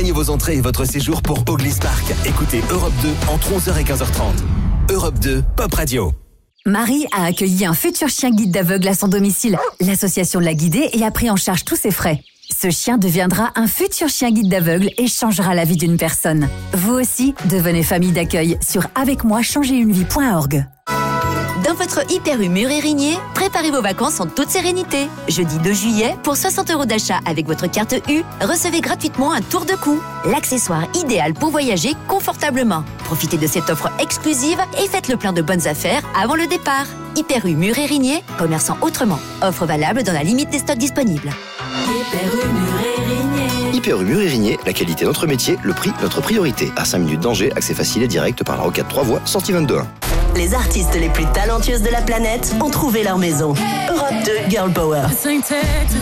Gagnez vos entrées et votre séjour pour Oglis Park. Écoutez Europe 2 entre 11h et 15h30. Europe 2, Pop Radio. Marie a accueilli un futur chien guide d'aveugle à son domicile. L'association l'a guidé et a pris en charge tous ses frais. Ce chien deviendra un futur chien guide d'aveugle et changera la vie d'une personne. Vous aussi, devenez famille d'accueil sur avecmoi-changerunevie.org. Dans votre Hyper U Mur-Érigné, préparez vos vacances en toute sérénité. Jeudi 2 juillet, pour 60 € d'achat avec votre carte U, recevez gratuitement un tour de cou. L'accessoire idéal pour voyager confortablement. Profitez de cette offre exclusive et faites le plein de bonnes affaires avant le départ. Hyper U Mur-Érigné, commerçant autrement. Offre valable dans la limite des stocks disponibles. Hyper U Mur-Érigné. Hyper U Mur-Érigné, la qualité notre métier, le prix notre priorité. À 5 minutes d'Angers, accès facile et direct par la rocade 3 voies, sortie 22.1. Les artistes les plus talentueuses de la planète ont trouvé leur maison. Europe 2 Girl Power.